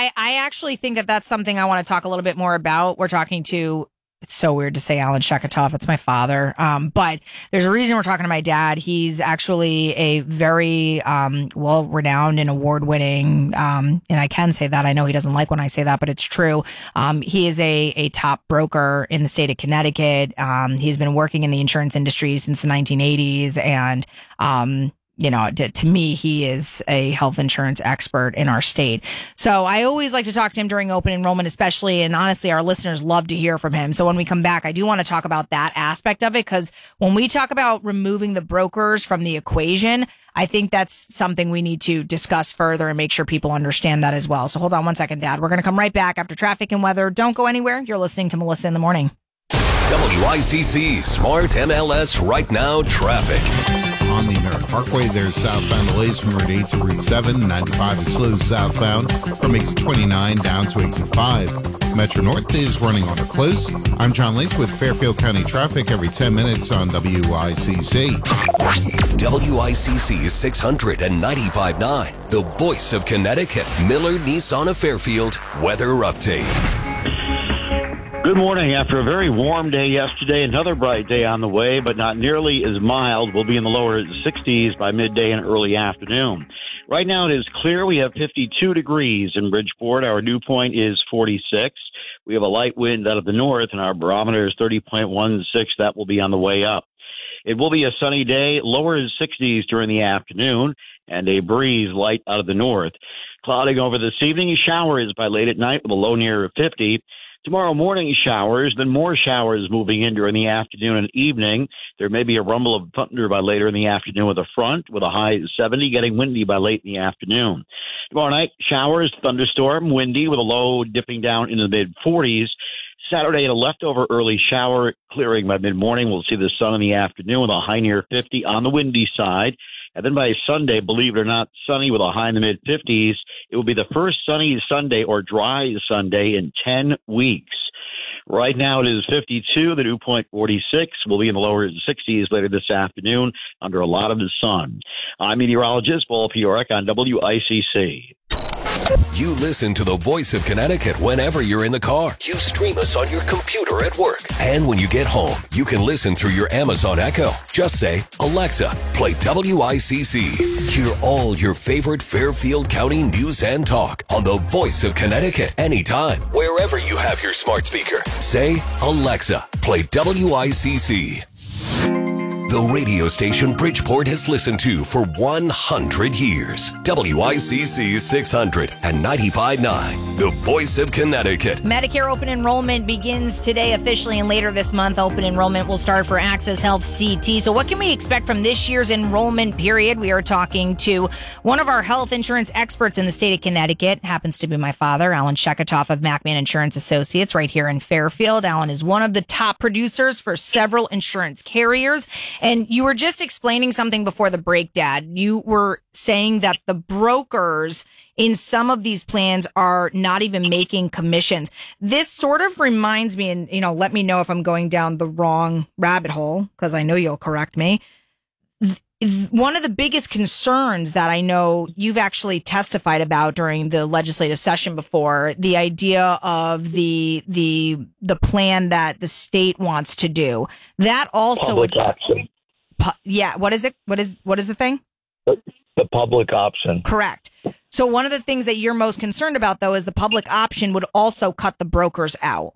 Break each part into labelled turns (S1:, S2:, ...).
S1: I actually think that that's something I want to talk a little bit more about. We're talking to, it's so weird to say Alan Sheketoff. It's my father. But there's a reason we're talking to my dad. He's actually a very, well-renowned and award-winning, and I can say that. I know he doesn't like when I say that, but it's true. He is a top broker in the state of Connecticut. He's been working in the insurance industry since the 1980s. And, to me, he is a health insurance expert in our state. So I always like to talk to him during open enrollment, especially. And honestly, our listeners love to hear from him. So when we come back, I do want to talk about that aspect of it, because when we talk about removing the brokers from the equation, I think that's something we need to discuss further and make sure people understand that as well. So hold on one second, Dad. We're going to come right back after traffic and weather. Don't go anywhere. You're listening to Melissa in the Morning.
S2: WICC Smart MLS Right Now traffic.
S3: On the Merritt Parkway, there's southbound delays from Route 8 to Route 7. 95 is slow southbound from exit 29 down to exit 5. Metro North is running on or close. I'm John Lynch with Fairfield County traffic every 10 minutes on WICC.
S2: WICC 695.9, the voice of Connecticut. Miller Nissan of Fairfield weather update.
S4: Good morning. After a very warm day yesterday, another bright day on the way, but not nearly as mild. We'll be in the lower 60s by midday and early afternoon. Right now it is clear. We have 52 degrees in Bridgeport. Our dew point is 46. We have a light wind out of the north, and our barometer is 30.16. That will be on the way up. It will be a sunny day, lower 60s during the afternoon, and a breeze light out of the north. Clouding over this evening, showers by late at night with a low near 50. Tomorrow morning, showers, then more showers moving in during the afternoon and evening. There may be a rumble of thunder by later in the afternoon with a front, with a high 70, getting windy by late in the afternoon. Tomorrow night, showers, thunderstorm, windy with a low dipping down into the mid-40s. Saturday, a leftover early shower, clearing by mid-morning. We'll see the sun in the afternoon with a high near 50 on the windy side. And then by Sunday, believe it or not, sunny with a high in the mid-50s. It will be the first sunny Sunday or dry Sunday in 10 weeks. Right now it is 52, the dew point 46. We'll be in the lower 60s later this afternoon under a lot of the sun. I'm meteorologist Paul Piorek on WICC.
S2: You listen to the voice of Connecticut whenever you're in the car. You stream us on your computer at work. And when you get home, you can listen through your Amazon Echo. Just say, Alexa, play WICC. Hear all your favorite Fairfield County news and talk on the voice of Connecticut anytime, wherever you have your smart speaker. Say, Alexa, play WICC. The radio station Bridgeport has listened to for 100 years. WICC 695.9, the voice of Connecticut.
S1: Medicare open enrollment begins today officially, and later this month, open enrollment will start for Access Health CT. So what can we expect from this year's enrollment period? We are talking to one of our health insurance experts in the state of Connecticut. Happens to be my father, Alan Sheketoff of MacMan Insurance Associates right here in Fairfield. Alan is one of the top producers for several insurance carriers. And you were just explaining something before the break, Dad. You were saying that the brokers in some of these plans are not even making commissions. This sort of reminds me, and, let me know if I'm going down the wrong rabbit hole, because I know you'll correct me. One of the biggest concerns that I know you've actually testified about during the legislative session before, the idea of the plan that the state wants to do, that also
S5: public option.
S1: Yeah. What is it? What is the thing?
S5: The public option.
S1: Correct. So one of the things that you're most concerned about, though, is the public option would also cut the brokers out.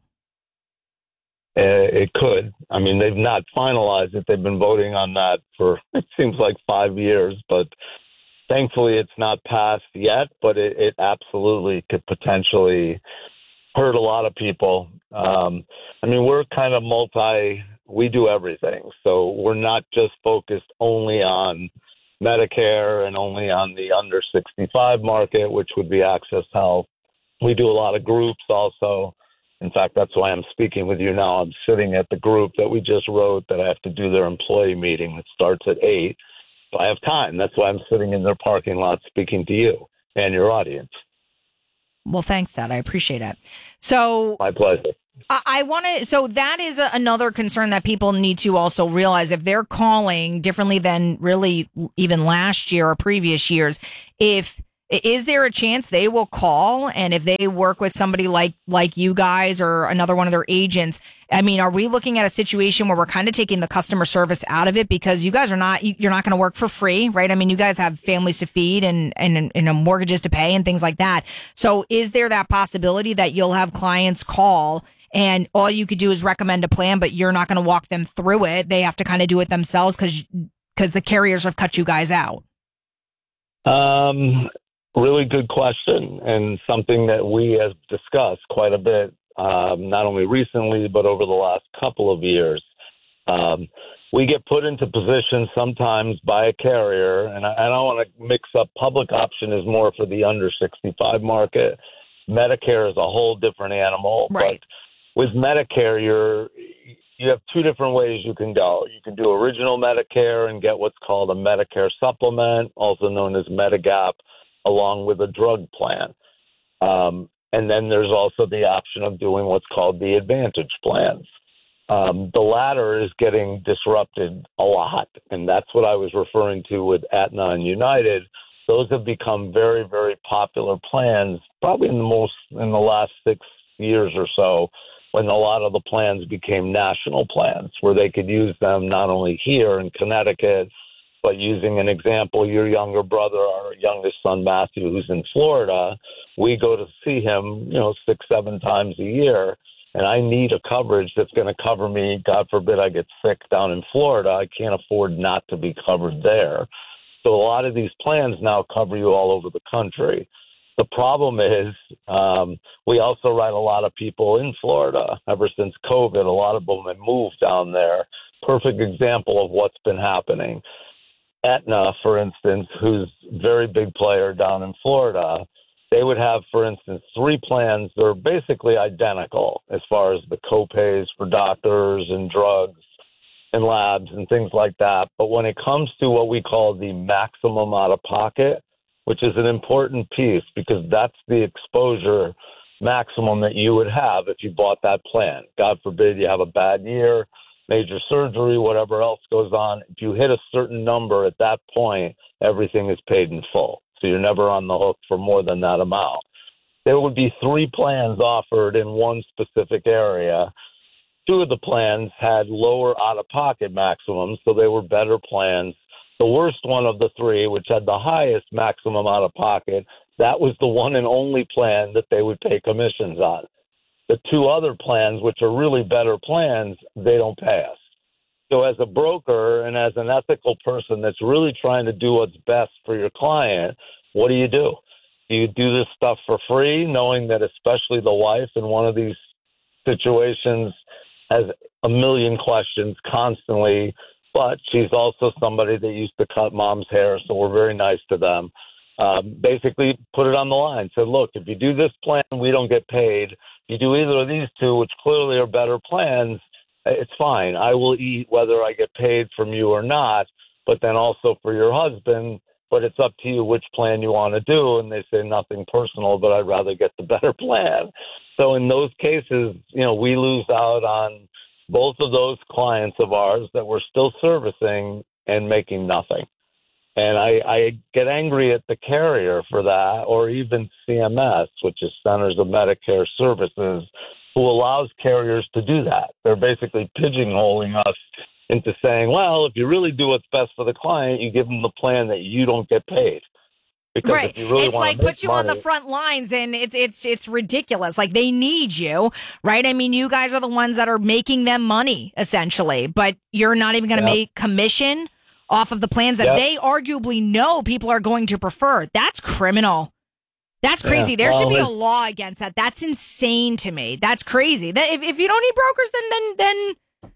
S5: It could. I mean, they've not finalized it. They've been voting on that for, it seems like 5 years, but thankfully it's not passed yet, but it absolutely could potentially hurt a lot of people. We're kind of we do everything. So we're not just focused only on Medicare and only on the under 65 market, which would be Access Health. We do a lot of groups also. In fact, that's why I'm speaking with you now. I'm sitting at the group that we just wrote that I have to do their employee meeting that starts at 8. So I have time. That's why I'm sitting in their parking lot speaking to you and your audience.
S1: Well, thanks, Dad. I appreciate it. So
S5: my pleasure.
S1: So that is another concern that people need to also realize. If they're calling differently than really even last year or previous years, if Is there a chance they will call? And if they work with somebody like you guys or another one of their agents, I mean, are we looking at a situation where we're kind of taking the customer service out of it because you guys you're not going to work for free, right? I mean, you guys have families to feed and mortgages to pay and things like that. So is there that possibility that you'll have clients call and all you could do is recommend a plan, but you're not going to walk them through it? They have to kind of do it themselves because the carriers have cut you guys out.
S5: Really good question, and something that we have discussed quite a bit, not only recently, but over the last couple of years. We get put into positions sometimes by a carrier, and I don't want to mix up. Public option is more for the under 65 market. Medicare is a whole different animal.
S1: Right.
S5: But with Medicare, you have two different ways you can go. You can do original Medicare and get what's called a Medicare supplement, also known as Medigap, along with a drug plan. And then there's also the option of doing what's called the Advantage plans. The latter is getting disrupted a lot, and that's what I was referring to with Aetna and United. Those have become very, very popular plans, probably in the last 6 years or so, when a lot of the plans became national plans, where they could use them not only here in Connecticut, but using an example, your younger brother, our youngest son, Matthew, who's in Florida, we go to see him, 6-7 times a year, and I need a coverage that's going to cover me. God forbid I get sick down in Florida. I can't afford not to be covered there. So a lot of these plans now cover you all over the country. The problem is we also write a lot of people in Florida. Ever since COVID, a lot of them have moved down there. Perfect example of what's been happening. Aetna, for instance, who's a very big player down in Florida, they would have, for instance, 3 plans that are basically identical as far as the copays for doctors and drugs and labs and things like that. But when it comes to what we call the maximum out-of-pocket, which is an important piece because that's the exposure maximum that you would have if you bought that plan. God forbid you have a bad year, major surgery, whatever else goes on. If you hit a certain number at that point, everything is paid in full. So you're never on the hook for more than that amount. There would be 3 plans offered in one specific area. 2 of the plans had lower out-of-pocket maximums, so they were better plans. The worst one of the 3, which had the highest maximum out-of-pocket, that was the one and only plan that they would pay commissions on. The 2 other plans, which are really better plans, they don't pay us. So as a broker and as an ethical person that's really trying to do what's best for your client, what do? Do you do this stuff for free, knowing that especially the wife in one of these situations has a million questions constantly, but she's also somebody that used to cut mom's hair, so we're very nice to them. Basically put it on the line. Said, look, if you do this plan, we don't get paid. If you do either of these 2, which clearly are better plans, it's fine. I will eat whether I get paid from you or not, but then also for your husband, but it's up to you which plan you want to do. And they say nothing personal, but I'd rather get the better plan. So in those cases, we lose out on both of those clients of ours that we're still servicing and making nothing. And I get angry at the carrier for that, or even CMS, which is Centers of Medicare Services, who allows carriers to do that. They're basically pigeonholing us into saying, well, if you really do what's best for the client, you give them the plan that you don't get paid. Because
S1: right.
S5: If you really
S1: it's like put you
S5: money,
S1: on the front lines, and it's ridiculous. Like, they need you, right? I mean, you guys are the ones that are making them money, essentially, but you're not even going to make commission off of the plans that they arguably know people are going to prefer. That's criminal. That's crazy. There should be a law against that. That's insane to me. That's crazy. That if you don't need brokers, then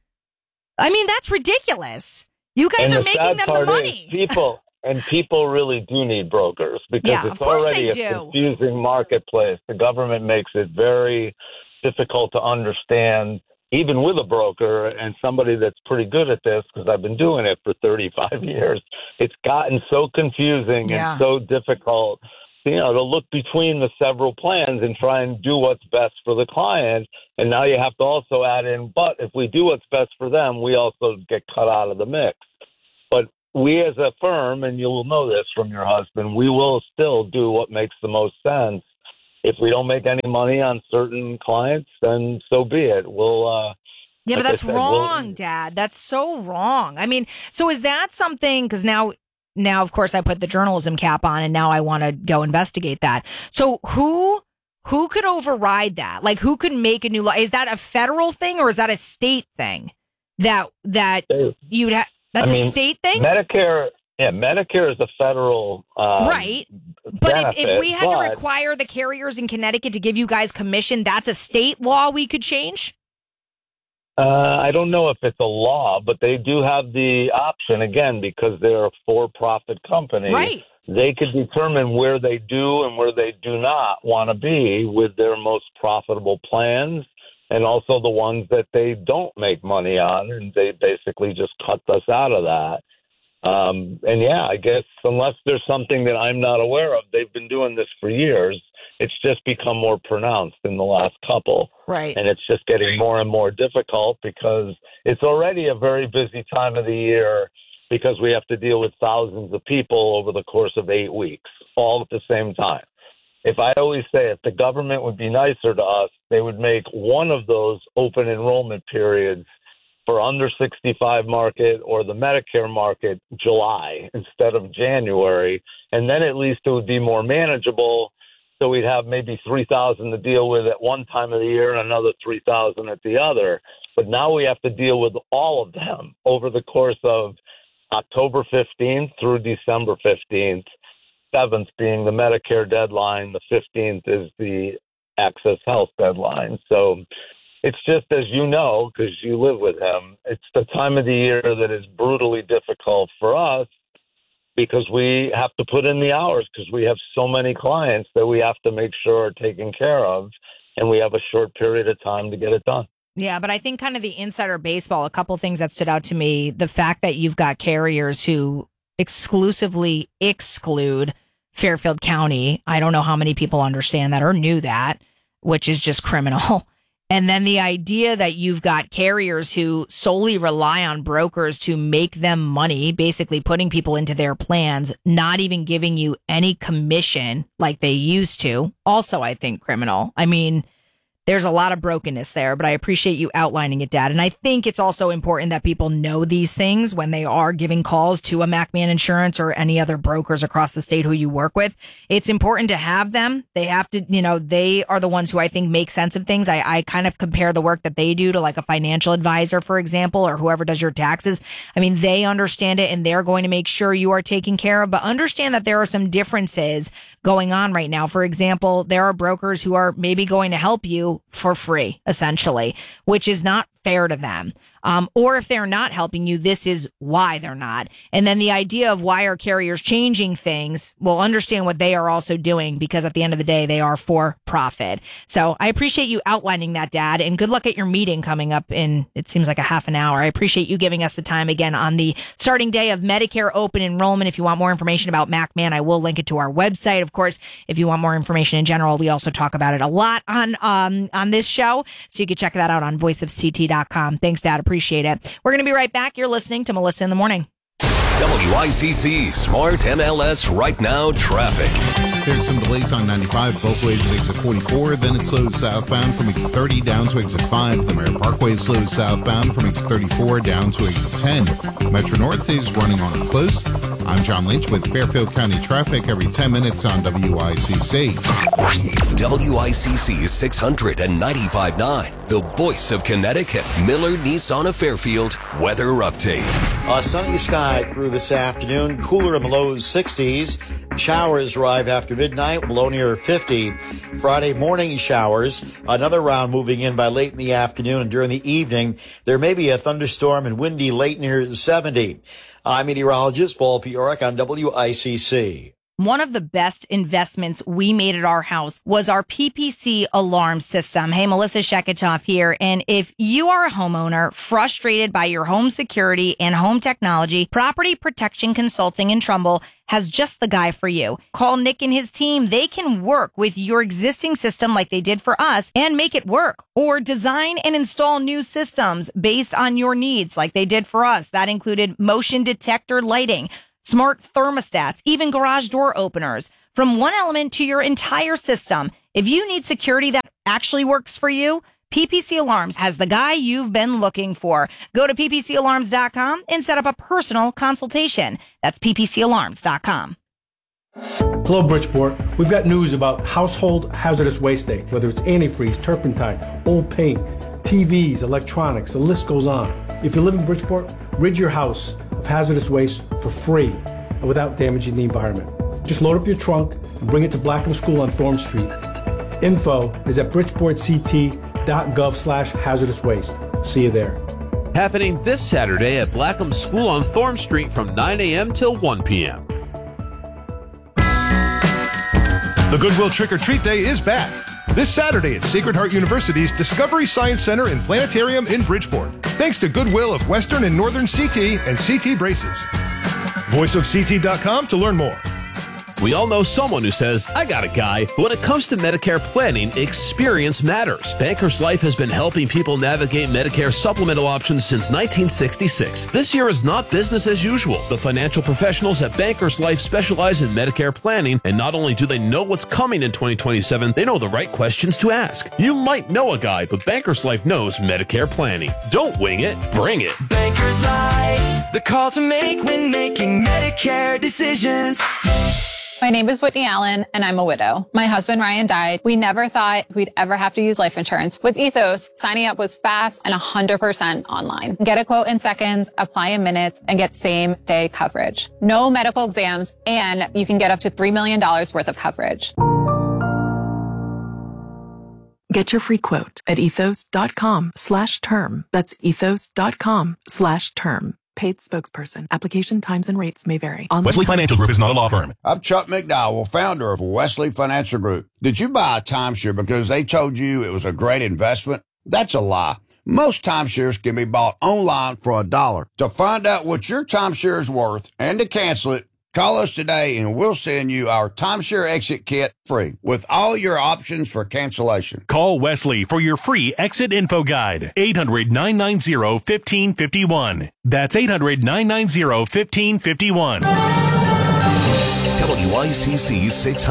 S1: I mean, that's ridiculous. You guys are making them the money.
S5: People really do need brokers because it's already a confusing marketplace. The government makes it very difficult to understand, even with a broker and somebody that's pretty good at this, because I've been doing it for 35 years. It's gotten so confusing and so difficult, to look between the several plans and try and do what's best for the client. And now you have to also add in, but if we do what's best for them, we also get cut out of the mix. But we as a firm, and you'll know this from your husband, we will still do what makes the most sense. If we don't make any money on certain clients, then so be it. We'll,
S1: yeah, but that's wrong, Dad. That's so wrong. I mean, so is that something, because now, of course, I put the journalism cap on and now I want to go investigate that. So who could override that? Like, who could make a new law? Is that a federal thing or is that a state thing that you'd have? That's a state thing?
S5: Medicare is a federal
S1: right. But
S5: benefit,
S1: if we had to require the carriers in Connecticut to give you guys commission, that's a state law we could change?
S5: I don't know if it's a law, but they do have the option, again, because they're a for-profit company.
S1: Right.
S5: They could determine where they do and where they do not want to be with their most profitable plans, and also the ones that they don't make money on, and they basically just cut us out of that. And yeah, I guess unless there's something that I'm not aware of, they've been doing this for years. It's just become more pronounced in the last couple.
S1: Right.
S5: And it's just getting more and more difficult because it's already a very busy time of the year because we have to deal with thousands of people over the course of 8 weeks, all at the same time. I always say if the government would be nicer to us, they would make one of those open enrollment periods for under 65 market or the Medicare market July instead of January. And then at least it would be more manageable. So we'd have maybe 3,000 to deal with at one time of the year and another 3,000 at the other. But now we have to deal with all of them over the course of October 15th through December 15th, 7th being the Medicare deadline. The 15th is the Access Health deadline. So it's just, as you know, because you live with him, it's the time of the year that is brutally difficult for us, because we have to put in the hours because we have so many clients that we have to make sure are taken care of, and we have a short period of time to get it done.
S1: Yeah, but I think kind of the insider baseball, a couple things that stood out to me, the fact that you've got carriers who exclusively exclude Fairfield County. I don't know how many people understand that or knew that, which is just criminal. And then the idea that you've got carriers who solely rely on brokers to make them money, basically putting people into their plans, not even giving you any commission like they used to. Also, I think criminal. I mean, there's a lot of brokenness there, but I appreciate you outlining it, Dad. And I think it's also important that people know these things when they are giving calls to a MacMan Insurance or any other brokers across the state who you work with. It's important to have them. They have to, they are the ones who I think make sense of things. I kind of compare the work that they do to like a financial advisor, for example, or whoever does your taxes. I mean, they understand it and they're going to make sure you are taken care of, but understand that there are some differences going on right now. For example, there are brokers who are maybe going to help you for free, essentially, which is not fair to them. Or if they're not helping you, this is why they're not. And then the idea of why are carriers changing things, well, understand what they are also doing, because at the end of the day, they are for profit. So I appreciate you outlining that, Dad, and good luck at your meeting coming up in, it seems like a half an hour. I appreciate you giving us the time again on the starting day of Medicare open enrollment. If you want more information about MacMan, I will link it to our website. Of course, if you want more information in general, we also talk about it a lot on this show. So you can check that out on voiceofct.com. Thanks, Dad. Appreciate it. We're going to be right back. You're listening to Melissa in the Morning.
S2: WICC Smart MLS Right Now traffic.
S3: There's some delays on 95 both ways at exit 44. Then it slows southbound from exit 30 down to exit 5. The Merritt Parkway slows southbound from exit 34 down to exit 10. Metro North is running on close. I'm John Lynch with Fairfield County traffic every 10 minutes on WICC.
S2: WICC 695.9, the voice of Connecticut. Miller Nissan of Fairfield weather update.
S6: Sunny sky through this afternoon, cooler in the low 60s. Showers arrive after midnight, below near 50. Friday morning showers, another round moving in by late in the afternoon, and during the evening, there may be a thunderstorm and windy late near 70. I'm meteorologist Paul Piorek on WICC.
S1: One of the best investments we made at our house was our PPC alarm system. Hey, Melissa Sheketoff here. And if you are a homeowner frustrated by your home security and home technology, Property Protection Consulting in Trumbull has just the guy for you. Call Nick and his team. They can work with your existing system like they did for us and make it work. Or design and install new systems based on your needs like they did for us. That included motion detector lighting, smart thermostats, even garage door openers. From one element to your entire system, if you need security that actually works for you, PPC Alarms has the guy you've been looking for. Go to ppcalarms.com and set up a personal consultation. That's ppcalarms.com.
S7: Hello, Bridgeport. We've got news about Household Hazardous Waste Day. Whether it's antifreeze, turpentine, old paint, TVs, electronics, the list goes on. If you live in Bridgeport, rid your house of hazardous waste for free and without damaging the environment. Just load up your trunk and bring it to Blackham School on Thorne Street. Info is at bridgeportct.gov/hazardous waste. See you there.
S8: Happening this Saturday at Blackham School on Thorne Street from 9 a.m. till 1 p.m.
S9: The Goodwill Trick or Treat Day is back. This Saturday at Sacred Heart University's Discovery Science Center and Planetarium in Bridgeport. Thanks to Goodwill of Western and Northern CT and CT Braces. VoiceofCT.com to learn more.
S8: We all know someone who says, I got a guy. But when it comes to Medicare planning, experience matters. Bankers Life has been helping people navigate Medicare supplemental options since 1966. This year is not business as usual. The financial professionals at Bankers Life specialize in Medicare planning, and not only do they know what's coming in 2027, they know the right questions to ask. You might know a guy, but Bankers Life knows Medicare planning. Don't wing it, bring it.
S10: Bankers Life, the call to make when making Medicare decisions.
S11: My name is Whitney Allen, and I'm a widow. My husband, Ryan, died. We never thought we'd ever have to use life insurance. With Ethos, signing up was fast and 100% online. Get a quote in seconds, apply in minutes, and get same-day coverage. No medical exams, and you can get up to $3 million worth of coverage.
S12: Get your free quote at ethos.com/term. That's ethos.com/term. Paid spokesperson. Application times and rates may vary.
S13: Wesley Financial Group is not a law firm.
S14: I'm Chuck McDowell, founder of Wesley Financial Group. Did you buy a timeshare because they told you it was a great investment? That's a lie. Most timeshares can be bought online for $1. To find out what your timeshare is worth and to cancel it, call us today and we'll send you our timeshare exit kit free with all your options for cancellation.
S13: Call Wesley for your free exit info guide. 800-990-1551. That's 800-990-1551.
S2: WICC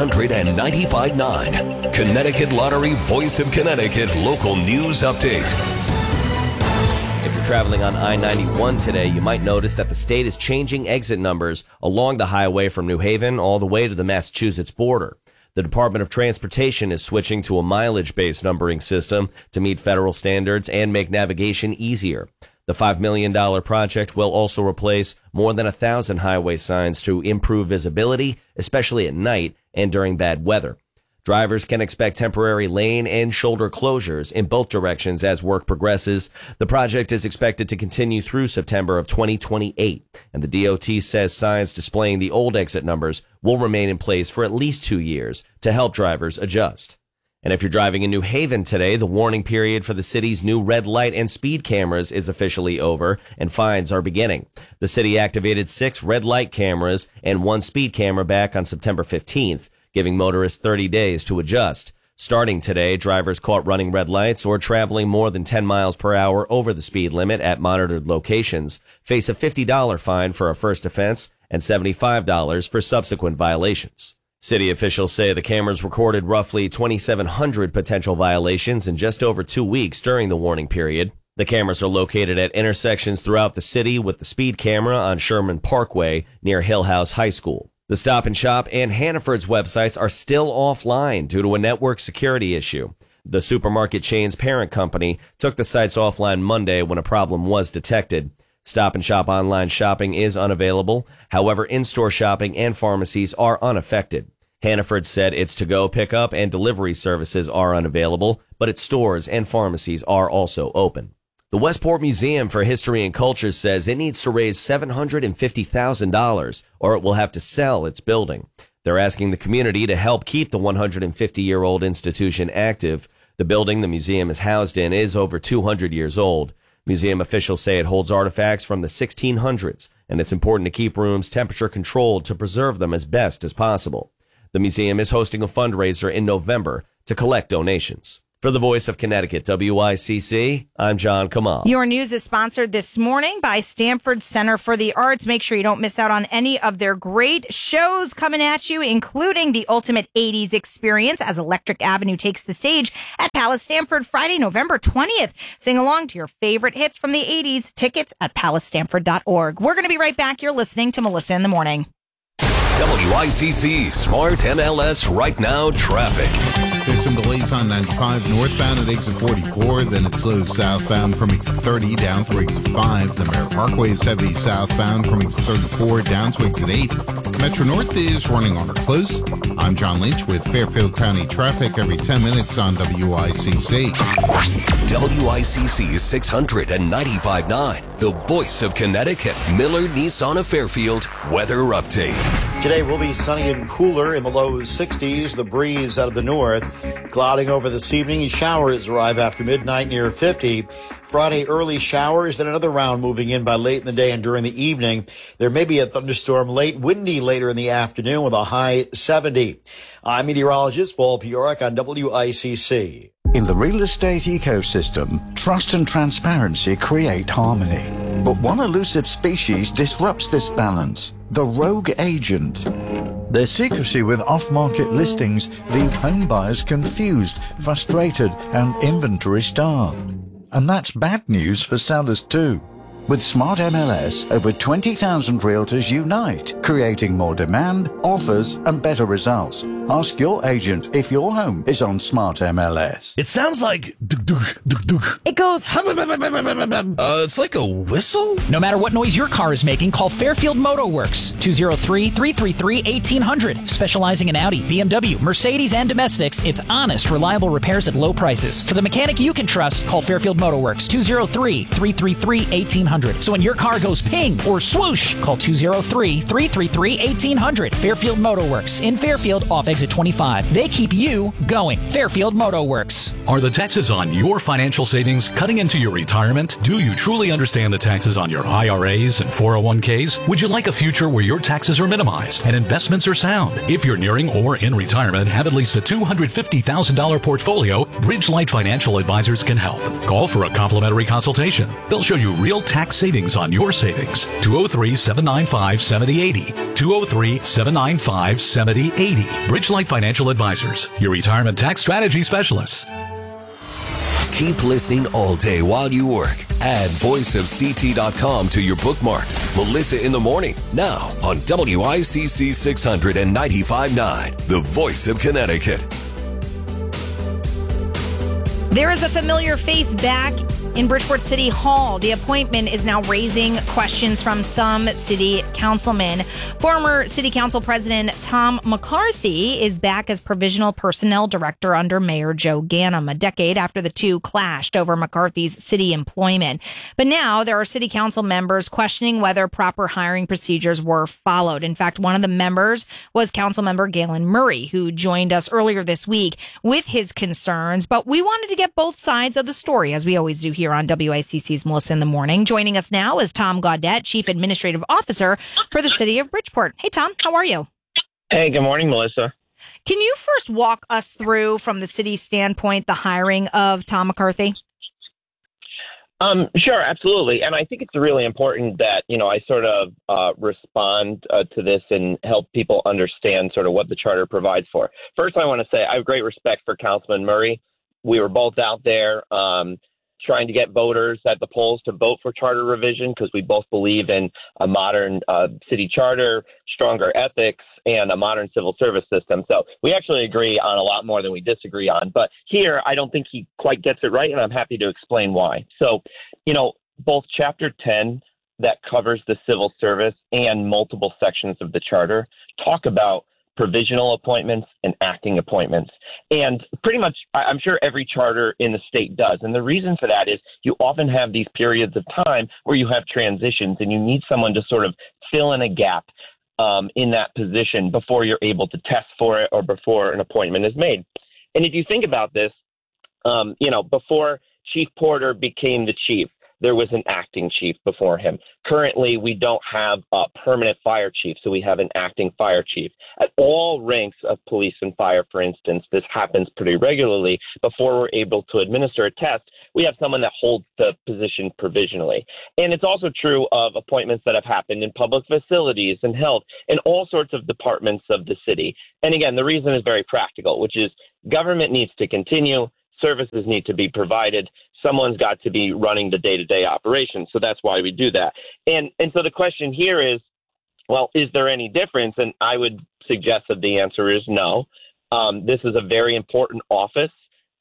S2: 695.9. Connecticut Lottery, Voice of Connecticut local news update.
S15: If you're traveling on I-91 today, you might notice that the state is changing exit numbers along the highway from New Haven all the way to the Massachusetts border. The Department of Transportation is switching to a mileage-based numbering system to meet federal standards and make navigation easier. The $5 million project will also replace more than 1,000 highway signs to improve visibility, especially at night and during bad weather. Drivers can expect temporary lane and shoulder closures in both directions as work progresses. The project is expected to continue through September of 2028, and the DOT says signs displaying the old exit numbers will remain in place for at least 2 years to help drivers adjust. And if you're driving in New Haven today, the warning period for the city's new red light and speed cameras is officially over, and fines are beginning. The city activated 6 red light cameras and 1 speed camera back on September 15th. Giving motorists 30 days to adjust. Starting today, drivers caught running red lights or traveling more than 10 miles per hour over the speed limit at monitored locations face a $50 fine for a first offense and $75 for subsequent violations. City officials say the cameras recorded roughly 2,700 potential violations in just over 2 weeks during the warning period. The cameras are located at intersections throughout the city, with the speed camera on Sherman Parkway near Hill House High School. The Stop and Shop and Hannaford's websites are still offline due to a network security issue. The supermarket chain's parent company took the sites offline Monday when a problem was detected. Stop and Shop online shopping is unavailable. However, in-store shopping and pharmacies are unaffected. Hannaford said its to-go pickup and delivery services are unavailable, but its stores and pharmacies are also open. The Westport Museum for History and Culture says it needs to raise $750,000 or it will have to sell its building. They're asking the community to help keep the 150-year-old institution active. The building the museum is housed in is over 200 years old. Museum officials say it holds artifacts from the 1600s, and it's important to keep rooms temperature controlled to preserve them as best as possible. The museum is hosting a fundraiser in November to collect donations. For the Voice of Connecticut, WICC, I'm John Kamal.
S1: Your news is sponsored this morning by Stanford Center for the Arts. Make sure you don't miss out on any of their great shows coming at you, including the Ultimate 80s Experience as Electric Avenue takes the stage at Palace Stanford Friday, November 20th. Sing along to your favorite hits from the 80s. Tickets at palacestanford.org. We're going to be right back. You're listening to Melissa in the Morning.
S2: WICC Smart MLS Right Now traffic.
S3: There's some delays on 95 northbound at exit 44. Then it slows southbound from exit 30 down through exit 5. The Merritt Parkway is heavy southbound from exit 34 down to exit 8. Metro North is running on or close. I'm John Lynch with Fairfield County traffic every 10 minutes on WICC.
S2: WICC 695.9, the Voice of Connecticut, Miller Nissan of Fairfield weather update.
S6: Today will be sunny and cooler in the low 60s. The breeze out of the north. Clouding over this evening. Showers arrive after midnight near 50. Friday, early showers, then another round moving in by late in the day and during the evening. There may be a thunderstorm late, windy later in the afternoon with a high 70. I'm meteorologist Paul Piorek on WICC.
S16: In the real estate ecosystem, trust and transparency create harmony. But one elusive species disrupts this balance: the rogue agent. Their secrecy with off-market listings leave home buyers confused, frustrated, and inventory-starved. And that's bad news for sellers too. With Smart MLS, over 20,000 realtors unite, creating more demand, offers, and better results. Ask your agent if your home is on Smart MLS.
S13: It sounds like
S1: It goes
S13: it's like a whistle?
S17: No matter what noise your car is making, call Fairfield Moto Works, 203-333-1800. Specializing in Audi, BMW, Mercedes, and domestics, it's honest, reliable repairs at low prices. For the mechanic you can trust, call Fairfield Moto Works, 203-333-1800. So when your car goes ping or swoosh, call 203-333-1800. Fairfield Moto Works in Fairfield off exit 25. They keep you going. Fairfield Moto Works.
S13: Are the taxes on your financial savings cutting into your retirement? Do you truly understand the taxes on your IRAs and 401ks? Would you like a future where your taxes are minimized and investments are sound? If you're nearing or in retirement, have at least a $250,000 portfolio, Bridgelight Financial Advisors can help. Call for a complimentary consultation. They'll show you real tax savings on your savings. 203-795-7080. 203-795-7080. Bridgelight Financial Advisors, your retirement tax strategy specialists.
S2: Keep listening all day while you work. Add voiceofct.com to your bookmarks. Melissa in the Morning, now on WICC 695.9, the Voice of Connecticut.
S1: There is a familiar face back in Bridgeport City Hall. The appointment is now raising questions from some city councilmen. Former City Council President Tom McCarthy is back as Provisional Personnel Director under Mayor Joe Ganim, a decade after the two clashed over McCarthy's city employment. But now there are City Council members questioning whether proper hiring procedures were followed. In fact, one of the members was Councilmember Galen Murray, who joined us earlier this week with his concerns. But we wanted to get both sides of the story, as we always do here on WICC's Melissa in the Morning. Joining us now is Tom Gaudette, Chief Administrative Officer for the City of Bridgeport. Hey, Tom, how are you?
S18: Hey, good morning, Melissa.
S1: Can you first walk us through, from the city standpoint, the hiring of Tom McCarthy?
S18: Sure, absolutely. And I think it's really important that, I sort of respond to this and help people understand sort of what the charter provides for. First, I want to say I have great respect for Councilman Murray. We were both out there trying to get voters at the polls to vote for charter revision because we both believe in a modern city charter, stronger ethics, and a modern civil service system. So we actually agree on a lot more than we disagree on. But here, I don't think he quite gets it right, and I'm happy to explain why. So, both Chapter 10 that covers the civil service and multiple sections of the charter talk about provisional appointments and acting appointments. And pretty much, I'm sure every charter in the state does. And the reason for that is you often have these periods of time where you have transitions and you need someone to sort of fill in a gap. in that position before you're able to test for it or before an appointment is made. And if you think about this, before Chief Porter became the chief, there was an acting chief before him. Currently, we don't have a permanent fire chief, so we have an acting fire chief. At all ranks of police and fire, for instance, this happens pretty regularly. Before we're able to administer a test, we have someone that holds the position provisionally. And it's also true of appointments that have happened in public facilities and health and all sorts of departments of the city. And again, the reason is very practical, which is government needs to continue. Services need to be provided. Someone's got to be running the day-to-day operations. So that's why we do that. And so the question here is, well, is there any difference? And I would suggest that the answer is no. This is a very important office.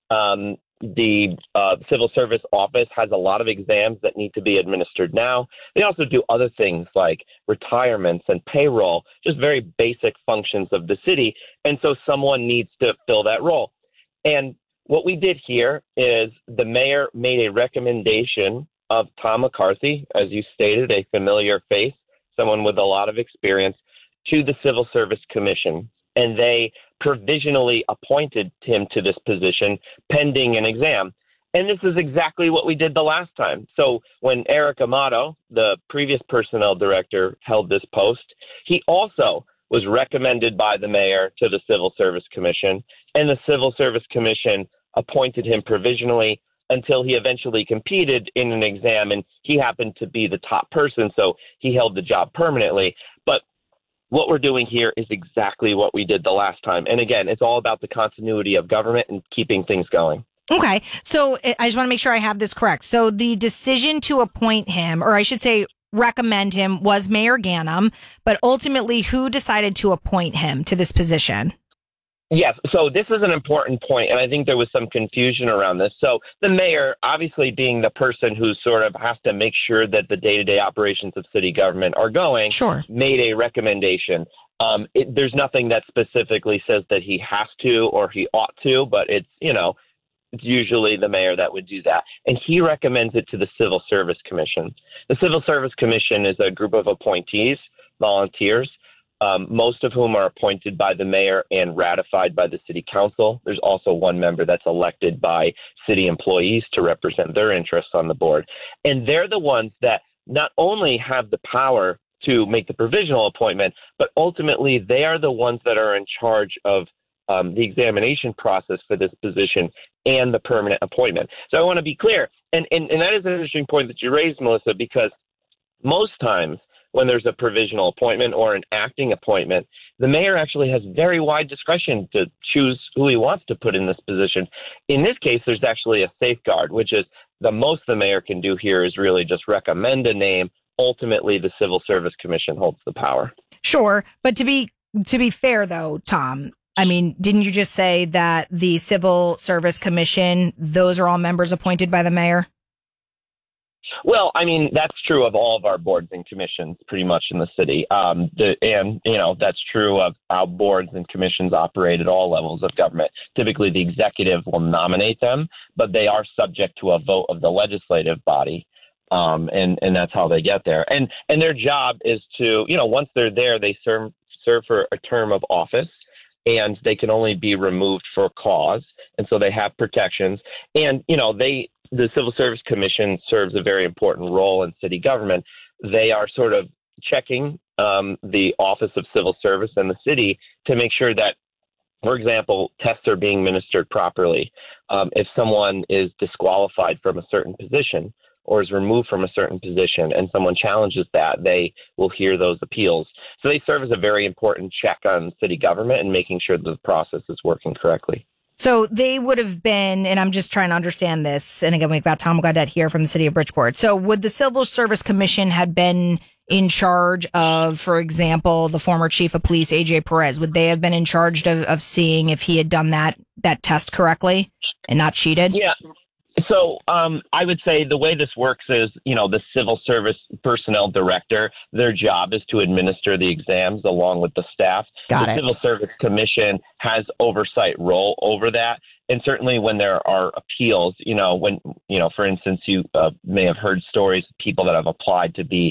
S18: The civil service office has a lot of exams that need to be administered now. They also do other things like retirements and payroll, just very basic functions of the city. And so someone needs to fill that role. And what we did here is the mayor made a recommendation of Tom McCarthy, as you stated, a familiar face, someone with a lot of experience, to the Civil Service Commission. And they provisionally appointed him to this position pending an exam. And this is exactly what we did the last time. So when Eric Amato, the previous personnel director, held this post, he also was recommended by the mayor to the Civil Service Commission, and the Civil Service Commission appointed him provisionally until he eventually competed in an exam, and he happened to be the top person, so he held the job permanently. But what we're doing here is exactly what we did the last time. And again, it's all about the continuity of government and keeping things going.
S1: Okay. So I just want to make sure I have this correct. So the decision to appoint him, or I should say recommend him, was Mayor Ganim, but ultimately who decided to appoint him to this position?
S18: Yes. So this is an important point, and I think there was some confusion around this. So the mayor, obviously being the person who sort of has to make sure that the day-to-day operations of city government are going, made a recommendation. There's nothing that specifically says that he has to or he ought to, but it's usually the mayor that would do that. And he recommends it to the Civil Service Commission. The Civil Service Commission is a group of appointees, volunteers, most of whom are appointed by the mayor and ratified by the city council. There's also one member that's elected by city employees to represent their interests on the board. And they're the ones that not only have the power to make the provisional appointment, but ultimately they are the ones that are in charge of the examination process for this position and the permanent appointment. So I want to be clear. And that is an interesting point that you raised, Melissa, because most times when there's a provisional appointment or an acting appointment, the mayor actually has very wide discretion to choose who he wants to put in this position. In this case, there's actually a safeguard, which is the most the mayor can do here is really just recommend a name. Ultimately, the Civil Service Commission holds the power.
S1: Sure. But to be fair, though, Tom, I mean, didn't you just say that the Civil Service Commission, those are all members appointed by the mayor?
S18: Well, I mean, that's true of all of our boards and commissions pretty much in the city. That's true of how boards and commissions operate at all levels of government. Typically, the executive will nominate them, but they are subject to a vote of the legislative body. And that's how they get there. And their job is to, once they're there, they serve for a term of office, and they can only be removed for cause. And so they have protections. And, the Civil Service Commission serves a very important role in city government. They are sort of checking the Office of Civil Service and the city to make sure that, for example, tests are being administered properly. If someone is disqualified from a certain position or is removed from a certain position and someone challenges that, they will hear those appeals. So they serve as a very important check on city government and making sure that the process is working correctly.
S1: So they would have been, and I'm just trying to understand this, and again, we've got Tom Gaudet here from the city of Bridgeport. So would the Civil Service Commission have been in charge of, for example, the former chief of police, AJ Perez? Would they have been in charge of seeing if he had done that test correctly and not cheated?
S18: Yeah. So I would say the way this works is, the Civil Service Personnel Director, their job is to administer the exams along with the staff. The Civil Service Commission has oversight role over that. And certainly when there are appeals, for instance, you may have heard stories of people that have applied to be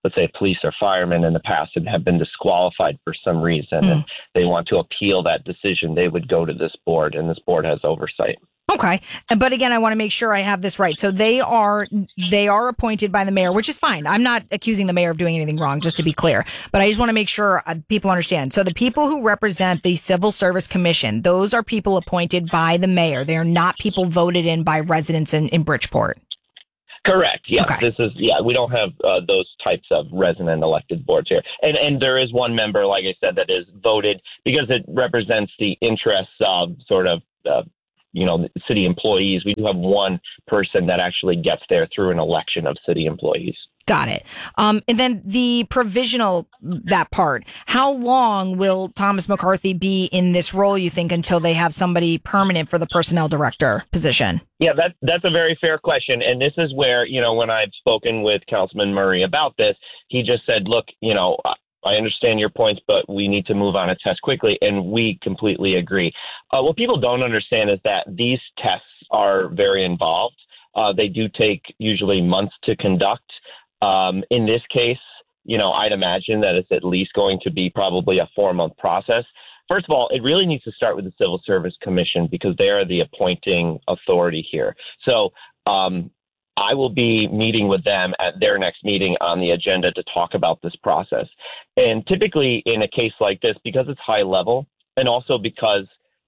S18: let's say, police or firemen in the past and have been disqualified for some reason, and they want to appeal that decision, they would go to this board, and this board has oversight.
S1: Okay. But again, I want to make sure I have this right. So they are appointed by the mayor, which is fine. I'm not accusing the mayor of doing anything wrong, just to be clear. But I just want to make sure people understand. So the people who represent the Civil Service Commission, those are people appointed by the mayor. They are not people voted in by residents in Bridgeport.
S18: Correct. Yes.
S1: Okay.
S18: We don't have those types of resident elected boards here. And there is one member, like I said, that is voted because it represents the interests of sort of, city employees. We do have one person that actually gets there through an election of city employees.
S1: Got it. And then the provisional, that part, how long will Thomas McCarthy be in this role, you think, until they have somebody permanent for the personnel director position?
S18: Yeah, that's a very fair question. And this is where, when I've spoken with Councilman Murray about this, he just said, look, I understand your points, but we need to move on a test quickly. And we completely agree. What people don't understand is that these tests are very involved. They do take usually months to conduct. In this case, I'd imagine that it's at least going to be probably a 4-month process. First of all, it really needs to start with the Civil Service Commission because they are the appointing authority here. So I will be meeting with them at their next meeting on the agenda to talk about this process. And typically in a case like this, because it's high level and also because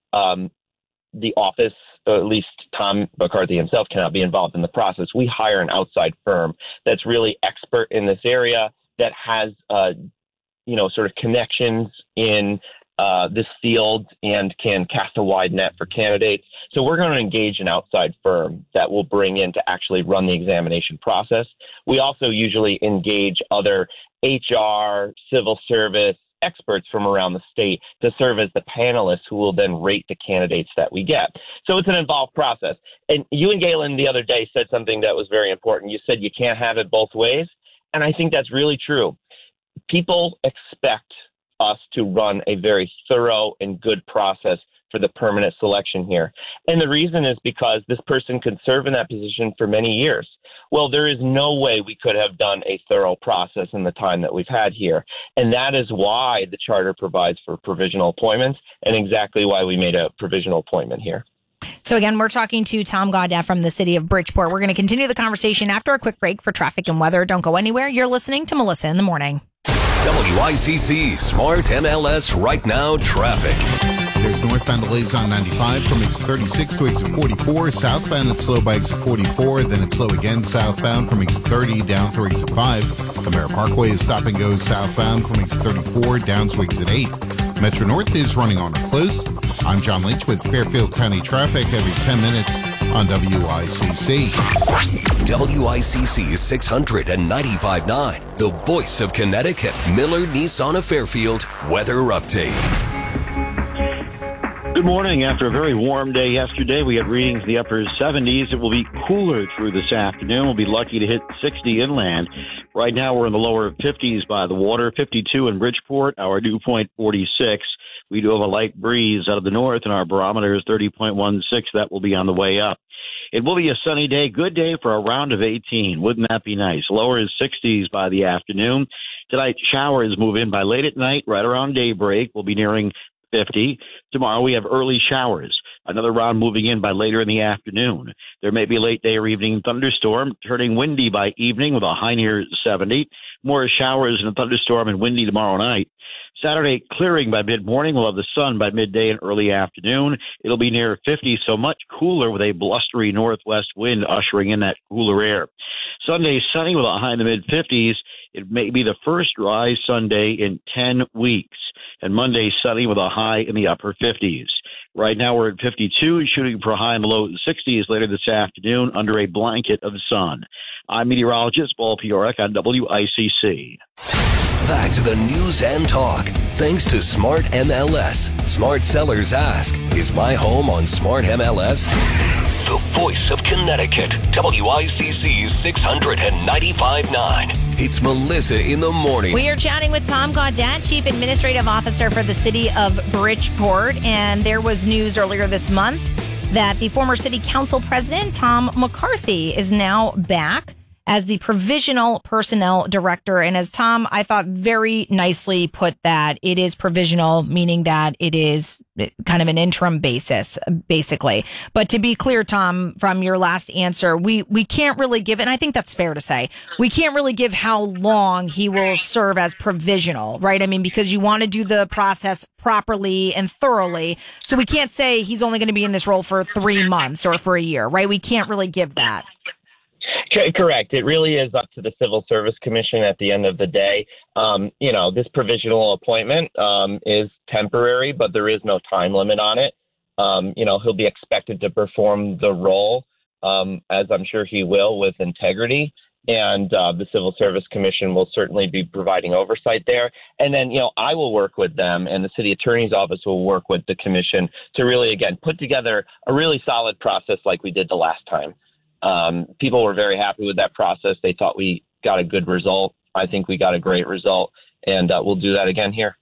S18: the office, or at least Tom McCarthy himself, cannot be involved in the process, we hire an outside firm that's really expert in this area, that has, sort of connections in this field and can cast a wide net for candidates. So we're going to engage an outside firm that will bring in to actually run the examination process. We also usually engage other HR, civil service experts from around the state to serve as the panelists who will then rate the candidates that we get. So it's an involved process. And you and Galen the other day said something that was very important. You said you can't have it both ways. And I think that's really true. People expect us to run a very thorough and good process for the permanent selection here. And the reason is because this person could serve in that position for many years. Well, there is no way we could have done a thorough process in the time that we've had here. And that is why the charter provides for provisional appointments and exactly why we made a provisional appointment here.
S1: So again, we're talking to Tom Gaudet from the city of Bridgeport. We're going to continue the conversation after a quick break for traffic and weather. Don't go anywhere. You're listening to Melissa in the Morning.
S2: WICC Smart MLS Right Now Traffic.
S3: There's northbound delays on 95 from exit 36 to exit 44. Southbound, it's slow by exit 44. Then it's slow again southbound from exit 30 down through exit 5. Camara Parkway is stop and go southbound from exit 34 down to exit 8. Metro North is running on or close. I'm John Leach with Fairfield County traffic every 10 minutes on WICC.
S2: WICC 695.9, the voice of Connecticut. Miller Nissan of Fairfield weather update.
S4: Good morning. After a very warm day yesterday, we had readings in the upper 70s. It will be cooler through this afternoon. We'll be lucky to hit 60 inland. Right now, we're in the lower 50s by the water, 52 in Bridgeport, our dew point 46. We do have a light breeze out of the north, and our barometer is 30.16. That will be on the way up. It will be a sunny day, good day for a round of 18. Wouldn't that be nice? Lower is 60s by the afternoon. Tonight, showers move in by late at night, right around daybreak. We'll be nearing 50. Tomorrow we have early showers. Another round moving in by later in the afternoon. There may be a late day or evening thunderstorm, turning windy by evening with a high near 70. More showers and a thunderstorm and windy tomorrow night. Saturday, clearing by mid-morning. We'll have the sun by midday and early afternoon. It'll be near 50, so much cooler with a blustery northwest wind ushering in that cooler air. Sunday, sunny with a high in the mid-50s. It may be the first dry Sunday in 10 weeks. And Monday, sunny with a high in the upper 50s. Right now, we're at 52, shooting for a high in the low 60s later this afternoon under a blanket of sun. I'm meteorologist Paul Piorek on WICC.
S2: Back to the news and talk. Thanks to Smart MLS. Smart sellers ask, is my home on Smart MLS? The voice of Connecticut. WICC 695.9. It's Melissa in the Morning.
S1: We are chatting with Tom Gaudet, Chief Administrative Officer for the city of Bridgeport. And there was news earlier this month that the former city council president, Tom McCarthy, is now back as the provisional personnel director. And as Tom, I thought, very nicely put that, it is provisional, meaning that it is kind of an interim basis, basically. But to be clear, Tom, from your last answer, we can't really give, and I think that's fair to say, we can't really give how long he will serve as provisional, right? I mean, because you want to do the process properly and thoroughly. So we can't say he's only going to be in this role for 3 months or for a year, right? We can't really give that.
S18: Correct. It really is up to the Civil Service Commission at the end of the day. This provisional appointment is temporary, but there is no time limit on it. He'll be expected to perform the role, as I'm sure he will, with integrity. And the Civil Service Commission will certainly be providing oversight there. And then, I will work with them, and the city attorney's office will work with the commission to really, again, put together a really solid process like we did the last time. People were very happy with that process. They thought we got a good result. I think we got a great result, and we'll do that again here.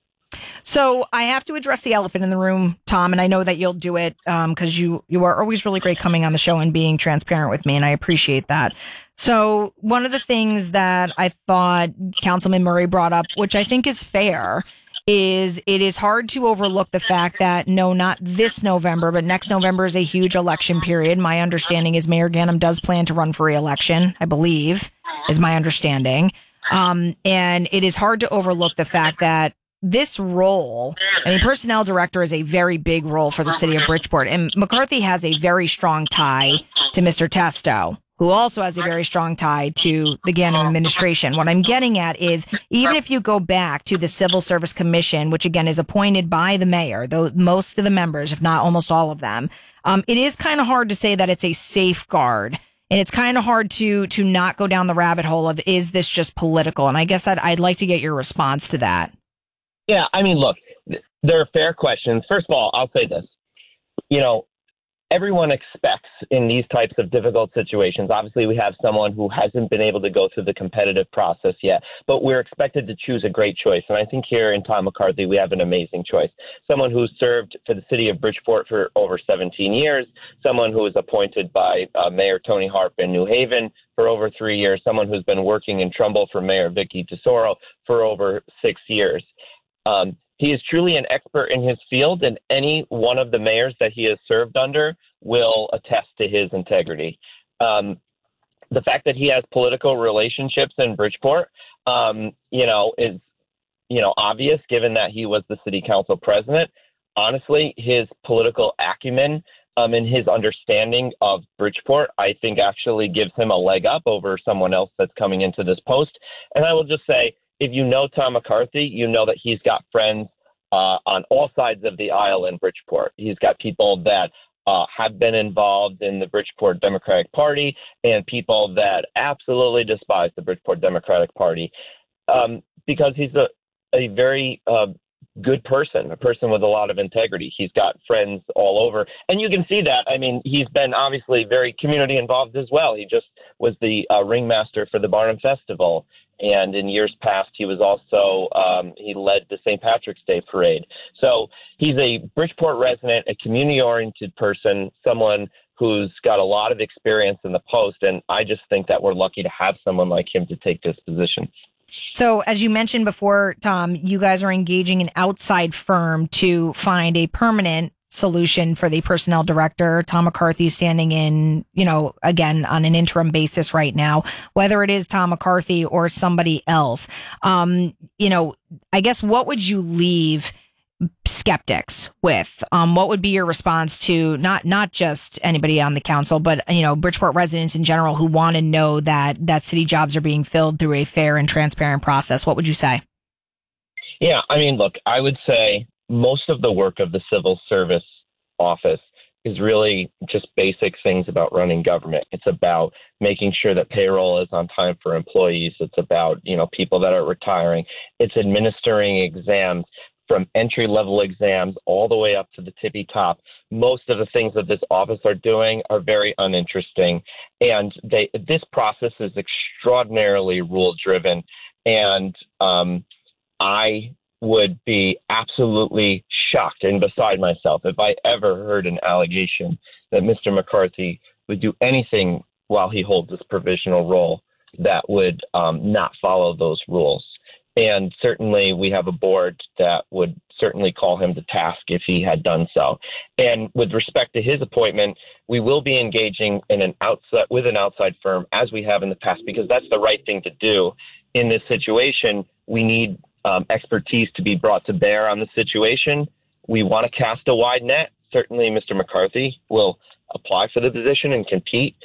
S1: So I have to address the elephant in the room, Tom, and I know that you'll do it because you are always really great coming on the show and being transparent with me, and I appreciate that. So one of the things that I thought Councilman Murray brought up, which I think is fair, is it is hard to overlook the fact that, no, not this November, but next November is a huge election period. My understanding is Mayor Ganem does plan to run for re-election, I believe, is my understanding. And it is hard to overlook the fact that this role, personnel director is a very big role for the city of Bridgeport. And McCarthy has a very strong tie to Mr. Testo, who also has a very strong tie to the Ganem administration. What I'm getting at is, even if you go back to the Civil Service Commission, which again is appointed by the mayor, though most of the members, if not almost all of them, it is kind of hard to say that it's a safeguard. And it's kind of hard to not go down the rabbit hole of, is this just political? And I guess that I'd like to get your response to that.
S18: Yeah, look, there are fair questions. First of all, I'll say this. Everyone expects in these types of difficult situations, obviously we have someone who hasn't been able to go through the competitive process yet, but we're expected to choose a great choice. And I think here in Tom McCarthy, we have an amazing choice. Someone who's served for the city of Bridgeport for over 17 years, someone who was appointed by Mayor Tony Harp in New Haven for over 3 years, someone who's been working in Trumbull for Mayor Vicky Tesoro for over 6 years. He is truly an expert in his field, and any one of the mayors that he has served under will attest to his integrity. The fact that he has political relationships in Bridgeport, is, obvious given that he was the city council president. Honestly, his political acumen and his understanding of Bridgeport, I think actually gives him a leg up over someone else that's coming into this post. And I will just say, if you know Tom McCarthy, you know that he's got friends on all sides of the aisle in Bridgeport. He's got people that have been involved in the Bridgeport Democratic Party and people that absolutely despise the Bridgeport Democratic Party because he's a very good person, a person with a lot of integrity. He's got friends all over. And you can see that. He's been obviously very community involved as well. He just was the ringmaster for the Barnum Festival. And in years past, he was also, he led the St. Patrick's Day Parade. So he's a Bridgeport resident, a community-oriented person, someone who's got a lot of experience in the post. And I just think that we're lucky to have someone like him to take this position.
S1: So as you mentioned before, Tom, you guys are engaging an outside firm to find a permanent solution for the personnel director. Tom McCarthy standing in, again, on an interim basis right now, whether it is Tom McCarthy or somebody else. I guess what would you leave skeptics with? What would be your response to not just anybody on the council, but, Bridgeport residents in general who want to know that city jobs are being filled through a fair and transparent process? What would you say?
S18: Yeah, look, I would say most of the work of the civil service office is really just basic things about running government. It's about making sure that payroll is on time for employees. It's about, people that are retiring. It's administering exams from entry-level exams all the way up to the tippy top. Most of the things that this office are doing are very uninteresting. And this process is extraordinarily rule-driven. And I would be absolutely shocked and beside myself if I ever heard an allegation that Mr. McCarthy would do anything while he holds this provisional role that would not follow those rules. And certainly we have a board that would certainly call him to task if he had done so. And with respect to his appointment, we will be engaging with an outside firm, as we have in the past, because that's the right thing to do. In this situation, we need expertise to be brought to bear on the situation. We want to cast a wide net. Certainly Mr. McCarthy will apply for the position and compete.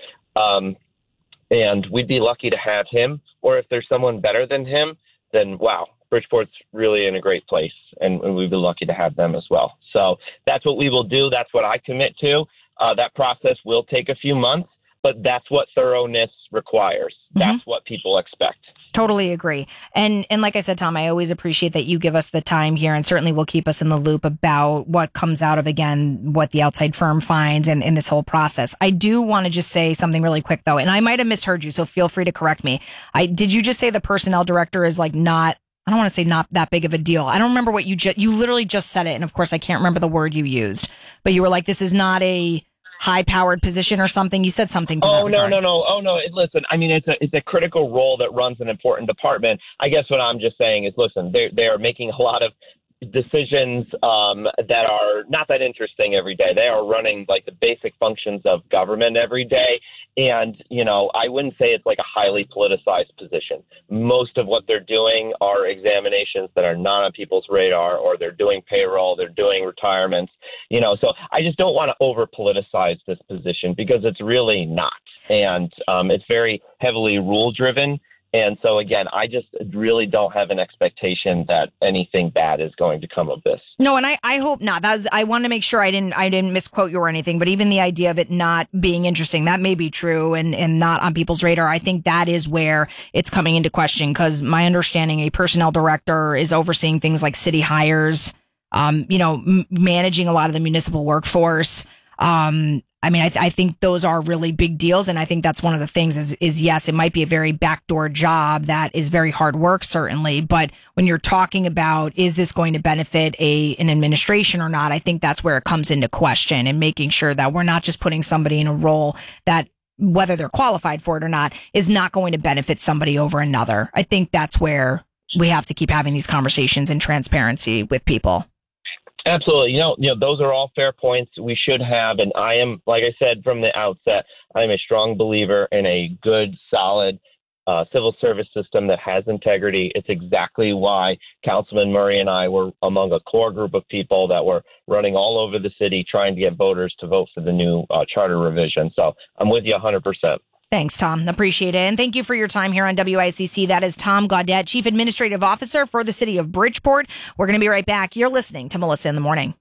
S18: And we'd be lucky to have him, or if there's someone better than him, then wow, Bridgeport's really in a great place, and we'd be lucky to have them as well. So that's what we will do. That's what I commit to. That process will take a few months, but that's what thoroughness requires. That's what people expect.
S1: Totally agree. And like I said, Tom, I always appreciate that you give us the time here, and certainly will keep us in the loop about what comes out of, again, what the outside firm finds and in this whole process. I do want to just say something really quick, though, and I might have misheard you, so feel free to correct me. Did you just say the personnel director is like not, I don't want to say not that big of a deal. I don't remember what you literally just said it, and of course I can't remember the word you used, but you were like, this is not a high-powered position or something. You said something to that regard.
S18: No. Oh, no. Listen, I mean, it's a critical role that runs an important department. I guess what I'm just saying is, listen, they are making a lot of decisions that are not that interesting every day. They are running like the basic functions of government every day. And, you know, I wouldn't say it's like a highly politicized position. Most of what they're doing are examinations that are not on people's radar, or they're doing payroll, they're doing retirements, you know. So I just don't want to over politicize this position, because it's really not. And it's very heavily rule driven. And so, again, I just really don't have an expectation that anything bad is going to come of this.
S1: No, and I hope not. I want to make sure I didn't misquote you or anything, but even the idea of it not being interesting, that may be true and not on people's radar. I think that is where it's coming into question, because my understanding, a personnel director is overseeing things like city hires, managing a lot of the municipal workforce. I mean, I think those are really big deals. And I think that's one of the things is yes, it might be a very backdoor job that is very hard work, certainly. But when you're talking about, is this going to benefit an administration or not? I think that's where it comes into question, and making sure that we're not just putting somebody in a role that, whether they're qualified for it or not, is not going to benefit somebody over another. I think that's where we have to keep having these conversations and transparency with people.
S18: Absolutely. You know, those are all fair points we should have. And I am, like I said from the outset, I'm a strong believer in a good, solid civil service system that has integrity. It's exactly why Councilman Murray and I were among a core group of people that were running all over the city trying to get voters to vote for the new charter revision. So I'm with you 100%.
S1: Thanks, Tom. Appreciate it. And thank you for your time here on WICC. That is Tom Gaudette, Chief Administrative Officer for the City of Bridgeport. We're going to be right back. You're listening to Melissa in the Morning.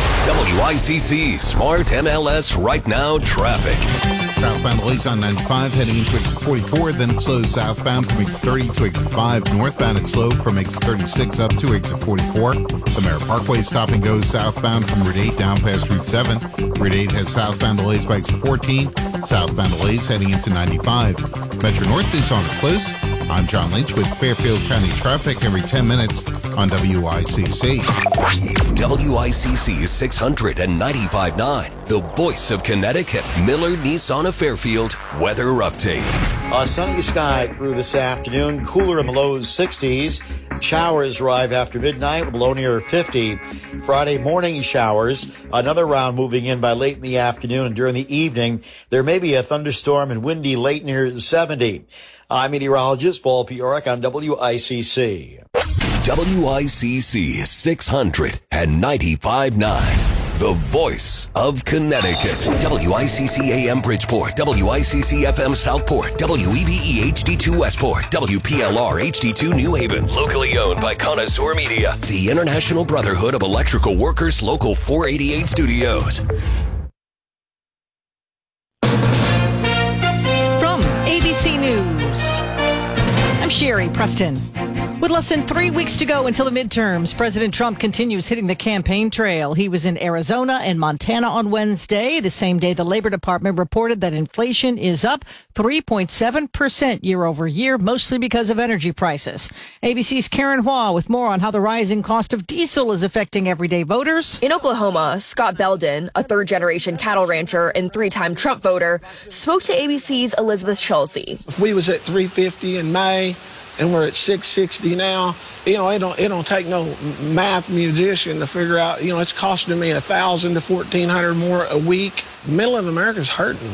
S2: WICC Smart MLS Right Now Traffic.
S3: Southbound delays on 95 heading into exit 44, then it slows southbound from exit 30 to exit 5. Northbound it's slow from exit 36 up to exit 44. The Merritt Parkway stop and goes southbound from Route 8 down past Route 7. Route 8 has southbound delays by exit 14. Southbound delays heading into 95. Metro North is on a close. I'm John Lynch with Fairfield County traffic every 10 minutes on WICC.
S2: WICC 695.9, the voice of Connecticut. Miller Nissan of Fairfield weather update.
S6: Sunny sky through this afternoon, cooler in the low 60s. Showers arrive after midnight with low near 50. Friday morning showers. Another round moving in by late in the afternoon, and during the evening, there may be a thunderstorm and windy late near 70. I'm meteorologist Paul Piorek on WICC.
S2: WICC 695.9, the voice of Connecticut. WICC AM Bridgeport, WICC FM Southport, WEBE HD2 Westport, WPLR HD2 New Haven. Locally owned by Connoisseur Media, the International Brotherhood of Electrical Workers, Local 488 Studios.
S19: From ABC News, I'm Sherry Preston. With less than 3 weeks to go until the midterms, President Trump continues hitting the campaign trail. He was in Arizona and Montana on Wednesday, the same day the Labor Department reported that inflation is up 3.7% year over year, mostly because of energy prices. ABC's Karen Hua with more on how the rising cost of diesel is affecting everyday voters.
S20: In Oklahoma, Scott Belden, a third-generation cattle rancher and three-time Trump voter, spoke to ABC's Elizabeth Schulze.
S21: We was at $3.50 in May, and we're at $6.60 now. It don't take no math musician to figure out, it's costing me $1,000 to $1,400 more a week. Middle of America's hurting.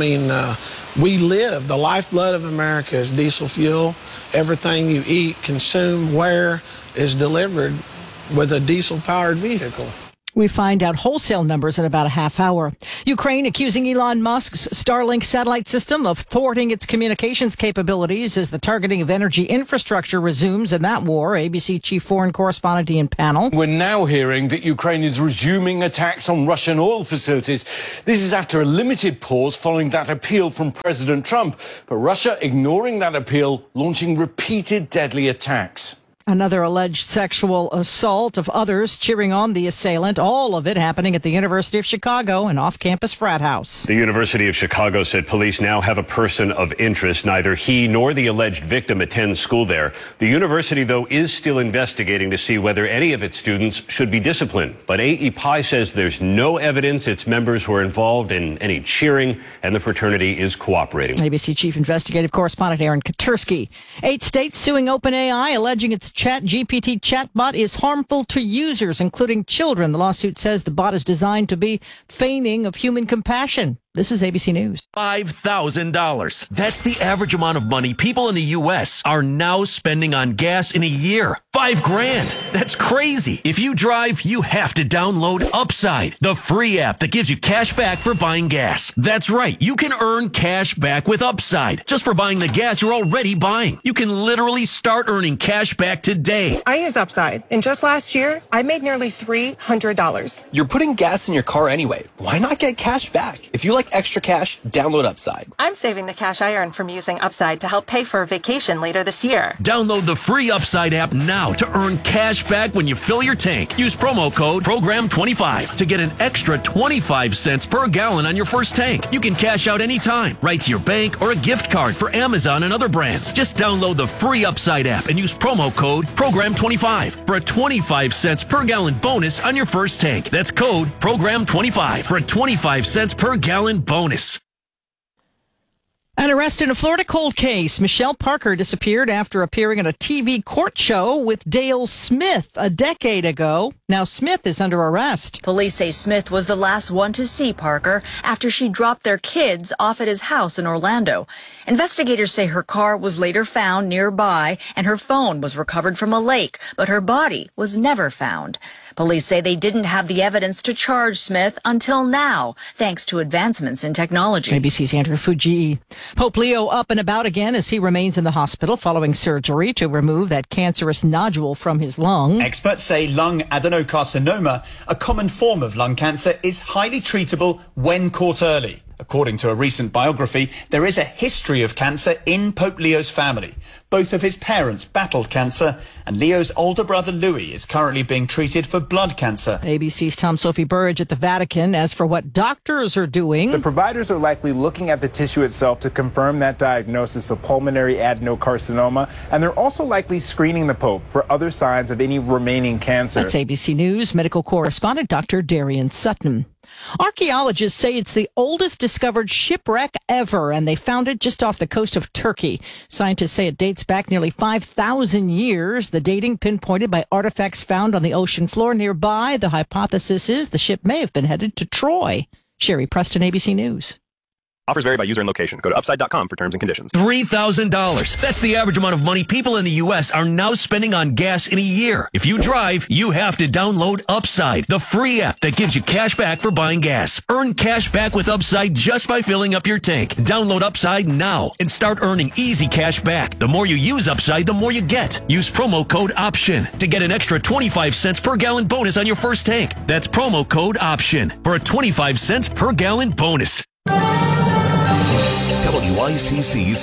S21: We live, the lifeblood of America is diesel fuel. Everything you eat, consume, wear is delivered with a diesel-powered vehicle.
S19: We find out wholesale numbers in about a half hour. Ukraine accusing Elon Musk's Starlink satellite system of thwarting its communications capabilities as the targeting of energy infrastructure resumes in that war. ABC chief foreign correspondent Ian Pannell.
S22: We're now hearing that Ukraine is resuming attacks on Russian oil facilities. This is after a limited pause following that appeal from President Trump. But Russia ignoring that appeal, launching repeated deadly attacks.
S19: Another alleged sexual assault of others cheering on the assailant. All of it happening at the University of Chicago, an off-campus frat house.
S23: The University of Chicago said police now have a person of interest. Neither he nor the alleged victim attends school there. The university, though, is still investigating to see whether any of its students should be disciplined. But AEPI says there's no evidence its members were involved in any cheering, and the fraternity is cooperating.
S19: ABC chief investigative correspondent Aaron Katursky. 8 states suing OpenAI, alleging its ChatGPT chatbot is harmful to users, including children. The lawsuit says the bot is designed to be feigning of human compassion. This is ABC News.
S24: $5,000. That's the average amount of money people in the U.S. are now spending on gas in a year. $5,000. That's crazy. If you drive, you have to download Upside, the free app that gives you cash back for buying gas. That's right. You can earn cash back with Upside just for buying the gas you're already buying. You can literally start earning cash back today.
S25: I use Upside, and just last year, I made nearly $300.
S26: You're putting gas in your car anyway. Why not get cash back? If you like extra cash, download Upside.
S25: I'm saving the cash I earn from using Upside to help pay for a vacation later this year.
S24: Download the free Upside app now to earn cash back when you fill your tank. Use promo code PROGRAM25 to get an extra 25 cents per gallon on your first tank. You can cash out anytime, right to your bank or a gift card for Amazon and other brands. Just download the free Upside app and use promo code PROGRAM25 for a 25 cents per gallon bonus on your first tank. That's code PROGRAM25 for a 25 cents per gallon bonus.
S19: An arrest in a Florida cold case. Michelle Parker disappeared after appearing at a TV court show with Dale Smith a decade ago. Now Smith is under arrest.
S27: Police say Smith was the last one to see Parker after she dropped their kids off at his house in Orlando. Investigators say her car was later found nearby and her phone was recovered from a lake, but her body was never found. Police say they didn't have the evidence to charge Smith until now, thanks to advancements in technology.
S19: ABC's Andrew Fujii. Pope Leo up and about again as he remains in the hospital following surgery to remove that cancerous nodule from his lung.
S28: Experts say lung adenocarcinoma, a common form of lung cancer, is highly treatable when caught early. According to a recent biography, there is a history of cancer in Pope Leo's family. Both of his parents battled cancer, and Leo's older brother Louis is currently being treated for blood cancer.
S19: ABC's Tom Sophie Burridge at the Vatican. As for what doctors are doing,
S29: the providers are likely looking at the tissue itself to confirm that diagnosis of pulmonary adenocarcinoma, and they're also likely screening the Pope for other signs of any remaining cancer.
S19: That's ABC News medical correspondent Dr. Darian Sutton. Archaeologists say it's the oldest discovered shipwreck ever, and they found it just off the coast of Turkey. Scientists say it dates back nearly 5,000 years. The dating pinpointed by artifacts found on the ocean floor nearby. The hypothesis is the ship may have been headed to Troy. Sherry Preston, ABC News.
S30: Offers vary by user and location. Go to Upside.com for terms and conditions.
S24: $3,000. That's the average amount of money people in the U.S. are now spending on gas in a year. If you drive, you have to download Upside, the free app that gives you cash back for buying gas. Earn cash back with Upside just by filling up your tank. Download Upside now and start earning easy cash back. The more you use Upside, the more you get. Use promo code OPTION to get an extra 25 cents per gallon bonus on your first tank. That's promo code OPTION for a 25 cents per gallon bonus.
S2: WICC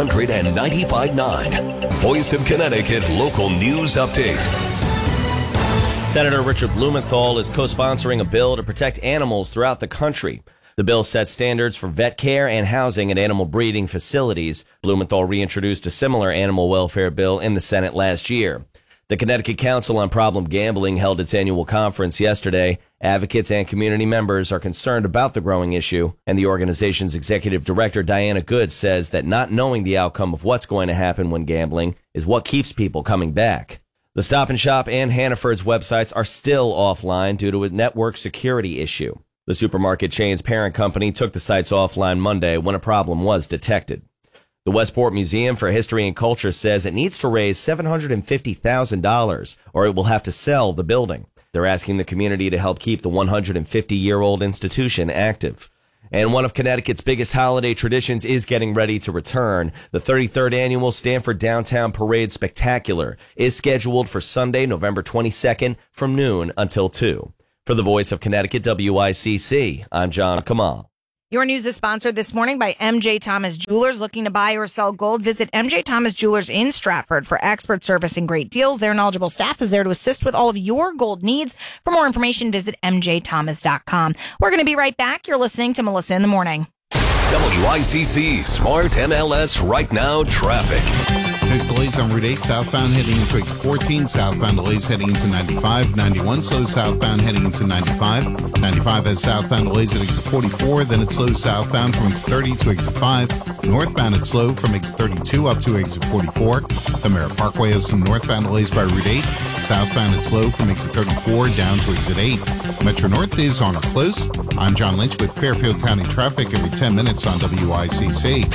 S2: 695.9. Voice of Connecticut Local News Update.
S5: Senator Richard Blumenthal is co-sponsoring a bill to protect animals throughout the country. The bill sets standards for vet care and housing at animal breeding facilities. Blumenthal reintroduced a similar animal welfare bill in the Senate last year. The Connecticut Council on Problem Gambling held its annual conference yesterday. Advocates and community members are concerned about the growing issue, and the organization's executive director, Diana Good, says that not knowing the outcome of what's going to happen when gambling is what keeps people coming back. The Stop and Shop and Hannaford's websites are still offline due to a network security issue. The supermarket chain's parent company took the sites offline Monday when a problem was detected. The Westport Museum for History and Culture says it needs to raise $750,000 or it will have to sell the building. They're asking the community to help keep the 150-year-old institution active. And one of Connecticut's biggest holiday traditions is getting ready to return. The 33rd annual Stanford Downtown Parade Spectacular is scheduled for Sunday, November 22nd from noon until 2. For the Voice of Connecticut, WICC, I'm John Kamal.
S1: Your news is sponsored this morning by MJ Thomas Jewelers. Looking to buy or sell gold? Visit MJ Thomas Jewelers in Stratford for expert service and great deals. Their knowledgeable staff is there to assist with all of your gold needs. For more information, visit mjthomas.com. We're going to be right back. You're listening to Melissa in the Morning.
S2: WICC Smart MLS Right Now traffic.
S3: There's delays on Route 8 southbound heading into exit 14, southbound delays heading into 95, 91 slow southbound heading into 95, 95 has southbound delays at exit 44, then it's slow southbound from exit 30 to exit 5, northbound it's slow from exit 32 up to exit 44, the Merritt Parkway has some northbound delays by Route 8, southbound it's slow from exit 34 down to exit 8. Metro North is on or close. I'm John Lynch with Fairfield County traffic every 10 minutes on WICC.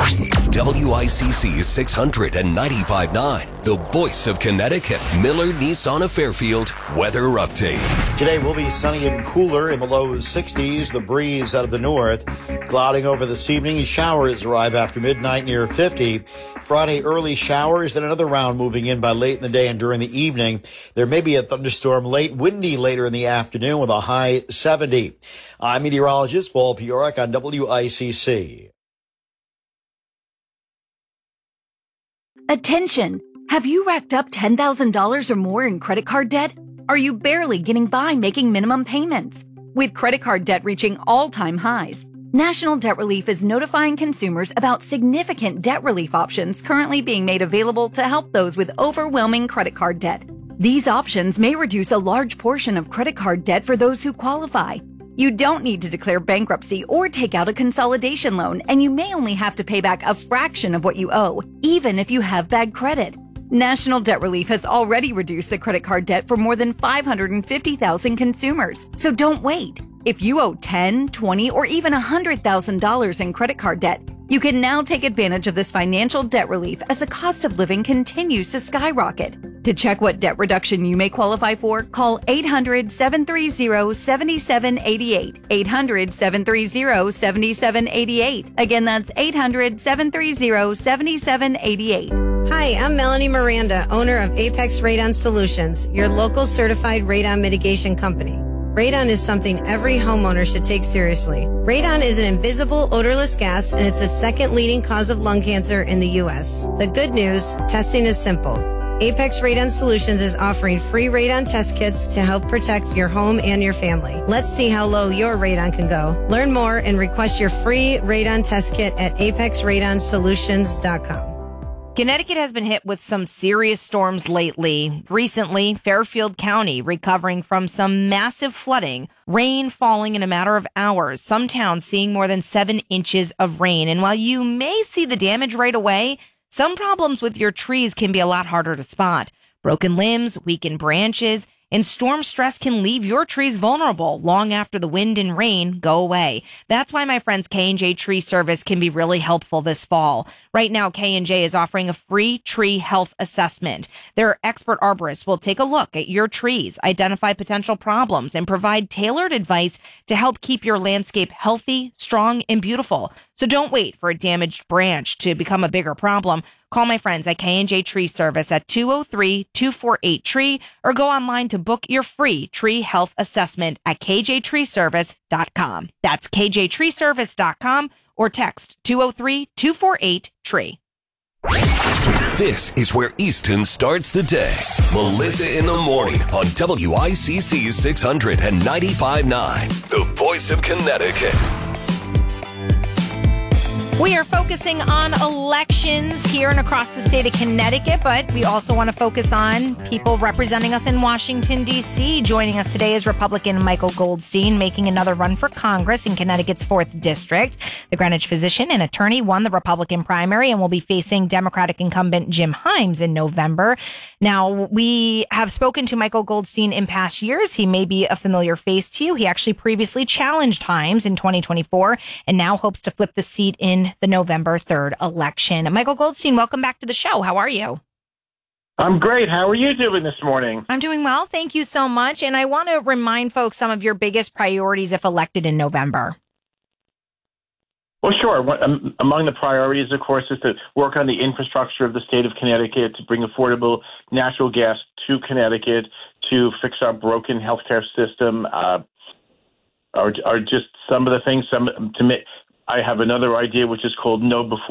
S2: WICC 695.9, the Voice of Connecticut, Miller Nissan of Fairfield weather update.
S6: Today will be sunny and cooler in the low 60s. The breeze out of the north clouding over this evening. Showers arrive after midnight near 50. Friday early showers, then another round moving in by late in the day and during the evening. There may be a thunderstorm late, windy later in the afternoon with a high 70. I'm meteorologist Paul Piorek on WICC.
S7: Attention! Have you racked up $10,000 or more in credit card debt? Are you barely getting by making minimum payments? With credit card debt reaching all-time highs, National Debt Relief is notifying consumers about significant debt relief options currently being made available to help those with overwhelming credit card debt. These options may reduce a large portion of credit card debt for those who qualify. You don't need to declare bankruptcy or take out a consolidation loan, and you may only have to pay back a fraction of what you owe, even if you have bad credit. National Debt Relief has already reduced the credit card debt for more than 550,000 consumers, so don't wait. If you owe $10,000, $20,000, or even $100,000 in credit card debt, you can now take advantage of this financial debt relief as the cost of living continues to skyrocket. To check what debt reduction you may qualify for, call 800-730-7788. 800-730-7788. Again, that's 800-730-7788.
S8: Hi, I'm Melanie Miranda, owner of Apex Radon Solutions, your local certified radon mitigation company. Radon is something every homeowner should take seriously. Radon is an invisible, odorless gas, and it's the second leading cause of lung cancer in the U.S. The good news, testing is simple. Apex Radon Solutions is offering free radon test kits to help protect your home and your family. Let's see how low your radon can go. Learn more and request your free radon test kit at apexradonsolutions.com.
S1: Connecticut has been hit with some serious storms lately. Recently, Fairfield County recovering from some massive flooding, rain falling in a matter of hours, some towns seeing more than 7 inches of rain. And while you may see the damage right away, some problems with your trees can be a lot harder to spot. Broken limbs, weakened branches, and storm stress can leave your trees vulnerable long after the wind and rain go away. That's why my friends K&J Tree Service can be really helpful this fall. Right now, K&J is offering a free tree health assessment. Their expert arborists will take a look at your trees, identify potential problems, and provide tailored advice to help keep your landscape healthy, strong, and beautiful. So don't wait for a damaged branch to become a bigger problem. Call my friends at K&J Tree Service at 203-248-TREE or go online to book your free tree health assessment at kjtreeservice.com. That's kjtreeservice.com or text 203-248-TREE.
S2: This is where Easton starts the day. Melissa in the morning on WICC 695.9, the voice of Connecticut.
S1: We are focusing on elections here and across the state of Connecticut, but we also want to focus on people representing us in Washington, D.C. Joining us today is Republican Michael Goldstein, making another run for Congress in Connecticut's 4th District. The Greenwich physician and attorney won the Republican primary and will be facing Democratic incumbent Jim Himes in November. Now, we have spoken to Michael Goldstein in past years. He may be a familiar face to you. He actually previously challenged Himes in 2024 and now hopes to flip the seat in the November 3rd election. Michael Goldstein, welcome back to the show. How are you?
S4: I'm great. How are you doing this morning?
S1: I'm doing well. Thank you so much. And I want to remind folks some of your biggest priorities if elected in November.
S4: Well, sure. Among the priorities, of course, is to work on the infrastructure of the state of Connecticut, to bring affordable natural gas to Connecticut, to fix our broken healthcare system, are just some of the things. I have another idea, which is called No Before